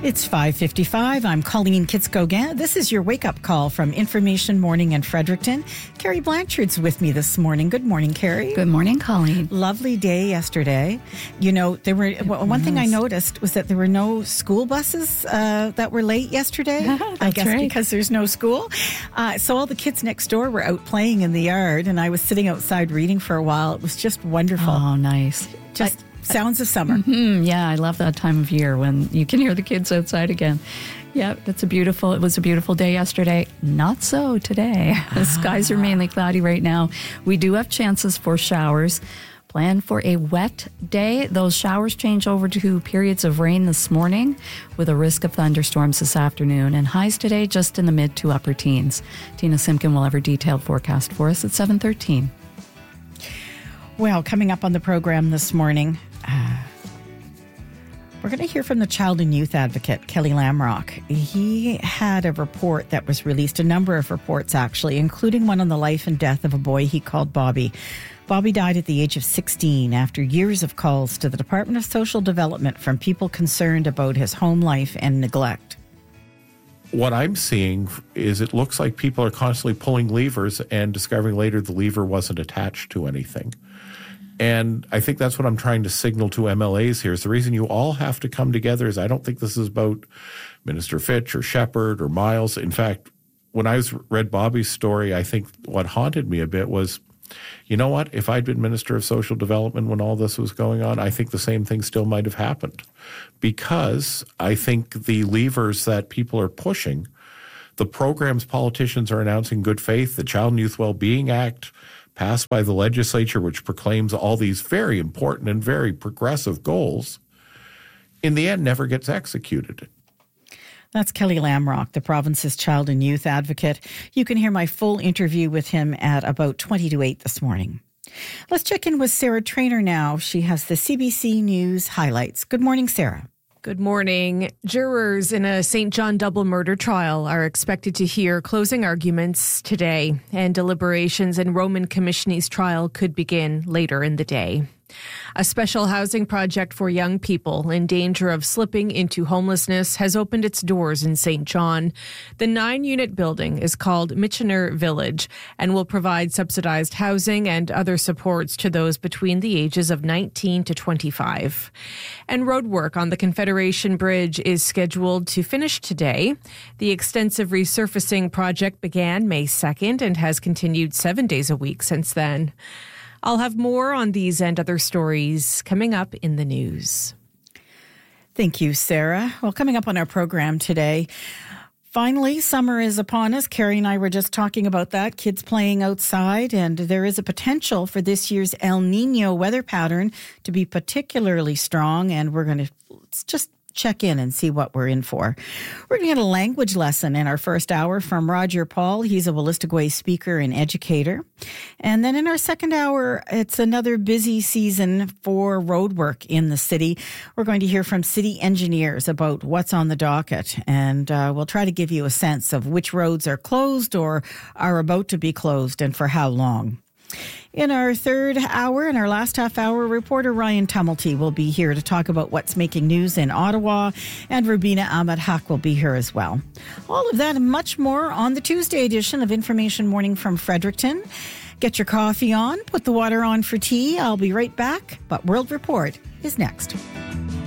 It's 5:55. I'm Colleen Kitz-Gauguin. This is your wake-up call from Information Morning in Fredericton. Carrie Blanchard's with me this morning. Good morning, Carrie. Good morning, Colleen. Lovely day yesterday. You know, there were one thing I noticed was that there were no school buses that were late yesterday. I guess right. Because there's no school. So all the kids next door were out playing in the yard, and I was sitting outside reading for a while. It was just wonderful. Oh, nice. Just sounds of summer. Yeah, I love that time of year when you can hear the kids outside again. Yeah, it was a beautiful day yesterday. Not so today. The skies are mainly cloudy right now. We do have chances for showers. Plan for a wet day. Those showers change over to periods of rain this morning with a risk of thunderstorms this afternoon. And highs today just in the mid to upper teens. Tina Simpkin will have her detailed forecast for us at 7:13. Well, coming up on the program this morning, we're going to hear from the child and youth advocate, Kelly Lamrock. He had a report that was released, a number of reports actually, including one on the life and death of a boy he called Bobby. Bobby died at the age of 16 after years of calls to the Department of Social Development from people concerned about his home life and neglect. What I'm seeing is it looks like people are constantly pulling levers and discovering later the lever wasn't attached to anything. And I think that's what I'm trying to signal to MLAs here is the reason you all have to come together is I don't think this is about Minister Fitch or Shepherd or Miles. In fact, when I read Bobby's story, I think what haunted me a bit was, you know what, if I'd been Minister of Social Development when all this was going on, I think the same thing still might have happened. Because I think the levers that people are pushing, the programs politicians are announcing good faith, the Child and Youth Wellbeing Act, passed by the legislature, which proclaims all these very important and very progressive goals, in the end never gets executed. That's Kelly Lamrock, the province's child and youth advocate. You can hear my full interview with him at about 20 to 8 this morning. Let's check in with Sarah Traynor now. She has the CBC News highlights. Good morning, Sarah. Good morning. Jurors in a St. John double murder trial are expected to hear closing arguments today, and deliberations in Roman Commissioner's trial could begin later in the day. A special housing project for young people in danger of slipping into homelessness has opened its doors in St. John. The 9-unit building is called Michener Village and will provide subsidized housing and other supports to those between the ages of 19 to 25. And road work on the Confederation Bridge is scheduled to finish today. The extensive resurfacing project began May 2nd and has continued 7 days a week since then. I'll have more on these and other stories coming up in the news. Thank you, Sarah. Well, coming up on our program today, finally, summer is upon us. Carrie and I were just talking about that, kids playing outside, and there is a potential for this year's El Nino weather pattern to be particularly strong, and we're going to just check in and see what we're in for. We're going to get a language lesson in our first hour from Roger Paul. He's a Wolastoqey speaker and educator. And then in our second hour, it's another busy season for road work in the city. We're going to hear from city engineers about what's on the docket, and we'll try to give you a sense of which roads are closed or are about to be closed and for how long. In our third hour, in our last half hour, reporter Ryan Tumulty will be here to talk about what's making news in Ottawa, and Rubina Ahmed Haq will be here as well. All of that and much more on the Tuesday edition of Information Morning from Fredericton. Get your coffee on, put the water on for tea. I'll be right back, but World Report is next.